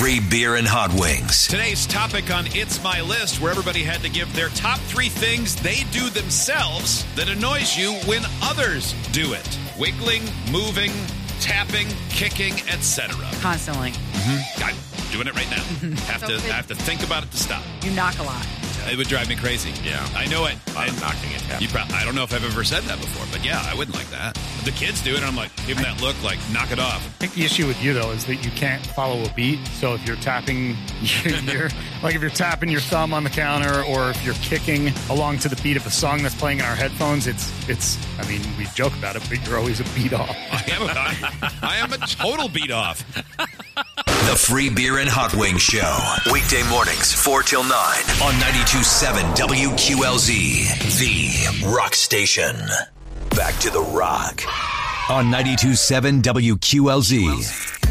Free beer and hot wings. Today's topic on It's My List, where everybody had to give their top 3 things they do themselves that annoys you when others do it. Wiggling, moving, tapping, kicking, etc. Constantly. I'm doing it right now. I have to think about it to stop. You knock a lot. It would drive me crazy. Yeah. I know it. I'm knocking it down. I don't know if I've ever said that before, but yeah, I wouldn't like that. The kids do it, and I'm like, give them that look, like, knock it off. I think the issue with you, though, is that you can't follow a beat. So if you're tapping if you're tapping your thumb on the counter, or if you're kicking along to the beat of a song that's playing in our headphones, it's. I mean, we joke about it, but you're always a beat off. I am a total beat off. The Free Beer and Hot Wings Show. Weekday mornings, 4 till 9 on 92.7 WQLZ, the rock station. Back to the rock on 92.7 WQLZ.